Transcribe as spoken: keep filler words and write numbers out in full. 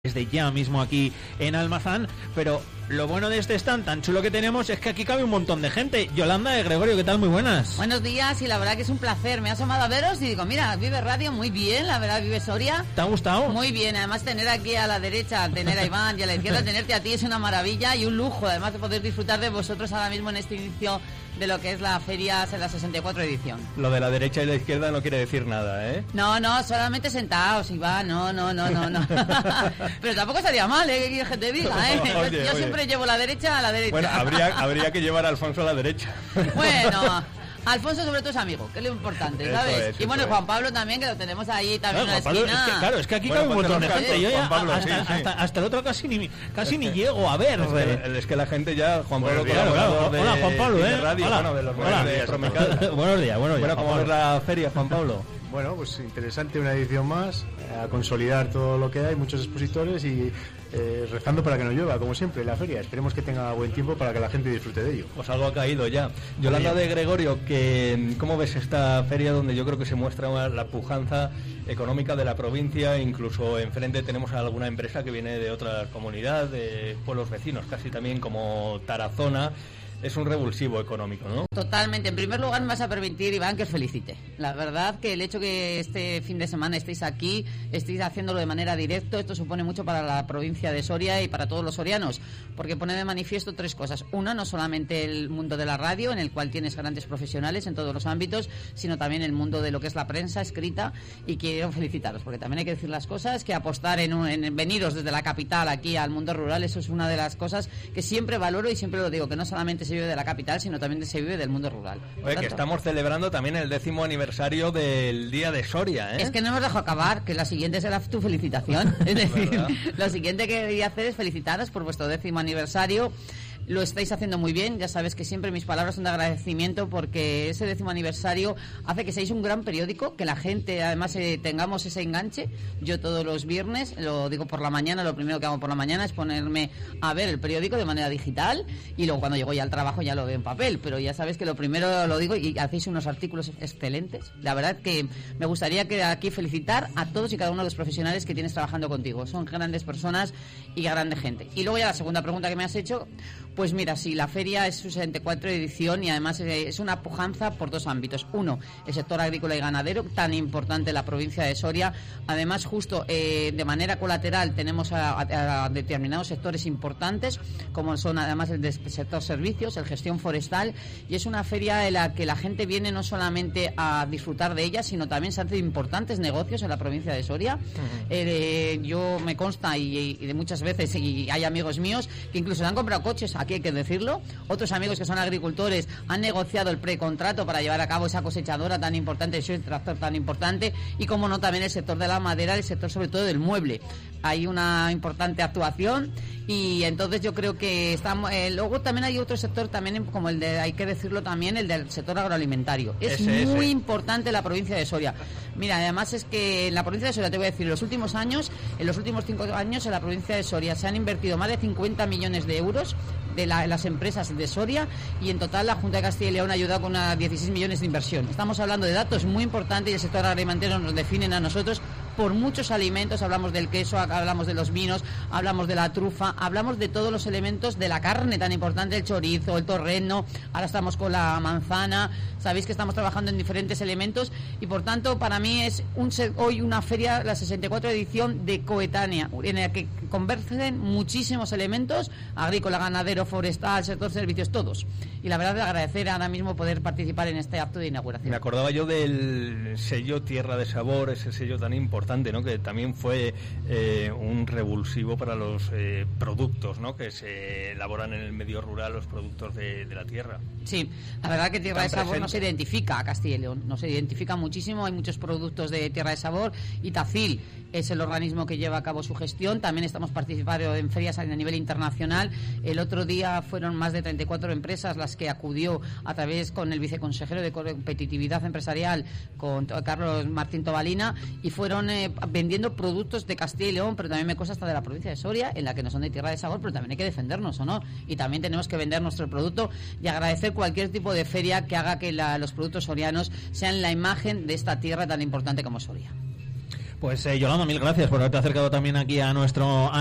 desde ya mismo aquí en Almazán, pero lo bueno de este stand tan chulo que tenemos es que aquí cabe un montón de gente. Yolanda de Gregorio, ¿qué tal? Muy buenas. Buenos días, y la verdad que es un placer. Me he asomado a veros y digo, mira, Vive Radio muy bien, la verdad, Vive Soria. ¿Te ha gustado? Muy bien, además tener aquí a la derecha, tener a Iván y a la izquierda, tenerte a ti es una maravilla y un lujo, además de poder disfrutar de vosotros ahora mismo en este inicio de lo que es la feria, en la sesenta y cuatro edición. Lo de la derecha y la izquierda no quiere decir nada, ¿eh? No, no, solamente sentados, Iván, no, no, no, no, no. Pero tampoco estaría mal, ¿eh? Que quieres que te diga, ¿eh? Oye, Yo oye. siempre llevo la derecha a la derecha. Bueno, habría, habría que llevar a Alfonso a la derecha. Bueno, Alfonso sobre todo es amigo, que es lo importante, ¿sabes? Eso es, y bueno, eso Juan es. Pablo también, que lo tenemos ahí también Claro, en la Juan Pablo, esquina. es que, claro, es que aquí Bueno, cabe un ponte montón de los gente. cascos, Yo ya Juan Pablo, hasta, sí, sí. Hasta, hasta el otro casi ni casi Es ni que- llego a ver. Es que, es que la gente ya, Juan Pablo, Buenos días, colaborador claro. de, Hola, Juan Pablo, de ¿eh? radio, Hola. bueno, de los Hola. de Promical. Buenos días, buenos días. Bueno, Juan ¿cómo ves Pablo. la feria, Juan Pablo? Bueno, pues interesante, una edición más, eh, a consolidar todo lo que hay, muchos expositores y eh, rezando para que no llueva, como siempre, la feria. Esperemos que tenga buen tiempo para que la gente disfrute de ello. Pues algo ha caído ya. Yolanda de Gregorio, que ¿cómo ves esta feria donde yo creo que se muestra la pujanza económica de la provincia? Incluso enfrente tenemos a alguna empresa que viene de otra comunidad, de pueblos vecinos, casi también como Tarazona. Es un revulsivo económico, ¿no? Totalmente. En primer lugar, me vas a permitir, Iván, que os felicite. La verdad que el hecho que este fin de semana estéis aquí, estéis haciéndolo de manera directa, esto supone mucho para la provincia de Soria y para todos los sorianos, porque pone de manifiesto tres cosas. Una, no solamente el mundo de la radio, en el cual tienes grandes profesionales en todos los ámbitos, sino también el mundo de lo que es la prensa escrita, y quiero felicitaros, porque también hay que decir las cosas, que apostar en, un, en veniros desde la capital aquí al mundo rural, eso es una de las cosas que siempre valoro y siempre lo digo, que no solamente se vive de la capital, sino también se vive del mundo rural. Por Oye, tanto, que estamos celebrando también el décimo aniversario del Día de Soria, ¿eh? es que no hemos dejado acabar, que la siguiente será tu felicitación. Es decir, ¿Verdad? lo siguiente que quería hacer es felicitaros por vuestro décimo aniversario. Lo estáis haciendo muy bien, ya sabes que siempre mis palabras son de agradecimiento, porque ese décimo aniversario hace que seáis un gran periódico, que la gente además eh, tengamos ese enganche. Yo todos los viernes, lo digo por la mañana, lo primero que hago por la mañana es ponerme a ver el periódico de manera digital, y luego cuando llego ya al trabajo ya lo veo en papel, pero ya sabes que lo primero lo digo, y hacéis unos artículos excelentes. La verdad que me gustaría que aquí felicitar a todos y cada uno de los profesionales que tienes trabajando contigo. Son grandes personas y grande gente. Y luego ya la segunda pregunta que me has hecho, pues mira, sí, la feria es su sesenta y cuatro edición, y además es una pujanza por dos ámbitos. Uno, el sector agrícola y ganadero, tan importante en la provincia de Soria. Además, justo eh, de manera colateral tenemos a, a, a determinados sectores importantes, como son además el del sector servicios, el gestión forestal, y es una feria en la que la gente viene no solamente a disfrutar de ella, sino también se hacen importantes negocios en la provincia de Soria. Uh-huh. eh, yo me consta, y, y de muchas veces, y hay amigos míos que incluso han comprado coches, aquí hay que decirlo. Otros amigos que son agricultores han negociado el precontrato para llevar a cabo esa cosechadora tan importante, ese tractor tan importante, y como no, también el sector de la madera, el sector sobre todo del mueble. Hay una importante actuación, y entonces yo creo que estamos. Eh, luego también hay otro sector también, como el de, hay que decirlo también, el del sector agroalimentario. Es ese, muy ese. importante la provincia de Soria. Mira, además es que en la provincia de Soria, te voy a decir, en los últimos años, en los últimos cinco años en la provincia de Soria se han invertido más de cincuenta millones de euros de la, las empresas de Soria, y en total la Junta de Castilla y León ha ayudado con unas dieciséis millones de inversión. Estamos hablando de datos muy importantes, y el sector agroalimentario nos definen a nosotros por muchos alimentos. Hablamos del queso, hablamos de los vinos, hablamos de la trufa, hablamos de todos los elementos de la carne tan importante, el chorizo, el torreno, ahora estamos con la manzana. Sabéis que estamos trabajando en diferentes elementos, y por tanto para mí es un, hoy una feria, la sesenta y cuatro edición de coetánea, en la que convergen muchísimos elementos: agrícola, ganadero, forestal, sector servicios, todos. Y la verdad, de agradecer ahora mismo poder participar en este acto de inauguración. Me acordaba yo del sello Tierra de Sabor, ese sello tan importante, ¿no? Que también fue eh, un revulsivo para los eh, productos, ¿no? Que se elaboran en el medio rural, los productos de, de la tierra. Sí, la verdad que Tierra Tan de Sabor presente. no se identifica a Castilla y León, no se identifica muchísimo. Hay muchos productos de Tierra de Sabor, y Tafil es el organismo que lleva a cabo su gestión. También estamos participando en ferias a nivel internacional. El otro día fueron más de treinta y cuatro empresas las que acudió a través con el viceconsejero de competitividad empresarial, con Carlos Martín Tobalina, y fueron eh, vendiendo productos de Castilla y León, pero también me consta hasta de la provincia de Soria, en la que no son de Tierra de Sabor, pero también hay que defendernos, ¿o no? Y también tenemos que vender nuestro producto, y agradecer cualquier tipo de feria que haga que la, los productos sorianos sean la imagen de esta tierra tan importante como Soria. Pues eh, Yolanda, mil gracias por haberte acercado también aquí a nuestro